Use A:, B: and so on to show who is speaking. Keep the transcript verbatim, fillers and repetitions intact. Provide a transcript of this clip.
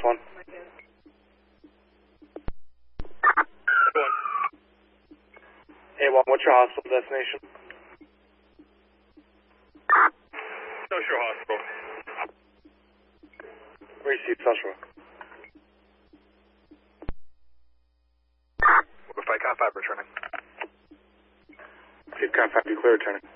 A: one. A one, what's your hospital destination?
B: South Shore Hospital.
A: Receive, South Shore.
B: Five Con five returning.
A: Five Con five, be clear returning.